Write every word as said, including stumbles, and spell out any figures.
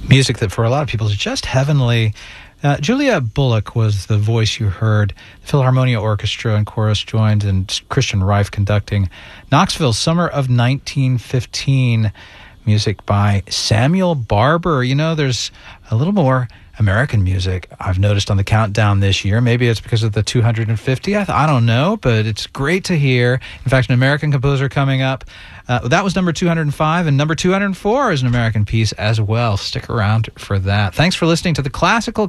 music that for a lot of people is just heavenly. Uh, Juliet Bullock was the voice you heard. The Philharmonia Orchestra and chorus joined, and Christian Reif conducting. Knoxville, summer of nineteen fifteen. Music by Samuel Barber. You know, there's a little more American music I've noticed on the countdown this year. Maybe it's because of the two hundred fiftieth. I don't know, but it's great to hear. In fact, an American composer coming up. Uh, that was number two hundred five, and number two hundred four is an American piece as well. Stick around for that. Thanks for listening to the Classical